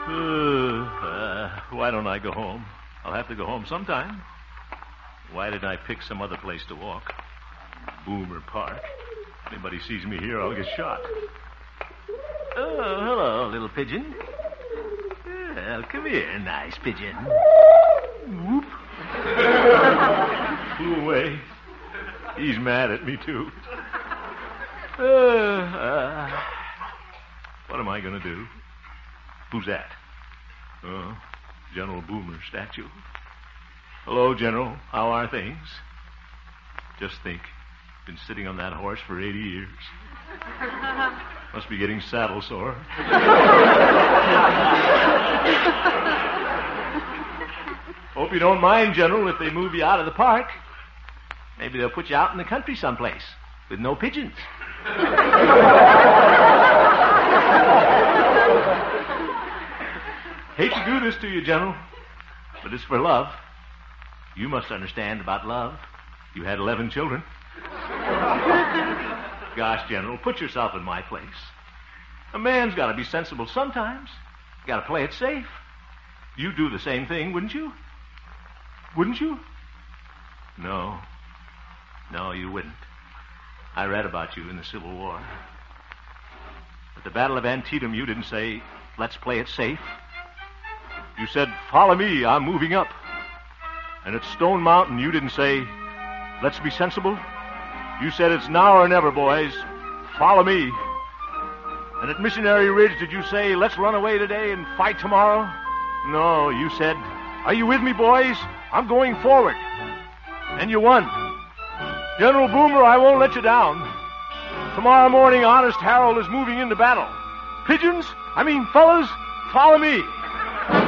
Why don't I go home? I'll have to go home sometime. Why didn't I pick some other place to walk? Boomer Park. If anybody sees me here, I'll get shot. Oh, hello, little pigeon. Well, come here, nice pigeon. Whoop. Flew away. He's mad at me, too. What am I going to do? Who's that? Oh, General Boomer's statue. Hello, General. How are things? Just think. Been sitting on that horse for 80 years. Must be getting saddle sore. Hope you don't mind, General, if they move you out of the park. Maybe they'll put you out in the country someplace with no pigeons. Hate to do this to you, General, but it's for love. You must understand about love. You had 11 children. Gosh, General, put yourself in my place. A man's got to be sensible sometimes. You got to play it safe. You'd do the same thing, wouldn't you? Wouldn't you? No. No, you wouldn't. I read about you in the Civil War. At the Battle of Antietam, you didn't say, let's play it safe. You said, follow me, I'm moving up. And at Stone Mountain, you didn't say, let's be sensible. You said, it's now or never, boys. Follow me. And at Missionary Ridge, did you say, let's run away today and fight tomorrow? No, you said, are you with me, boys? I'm going forward. And you won. General Boomer, I won't let you down. Tomorrow morning, Honest Harold is moving into battle. Pigeons, fellas, follow me.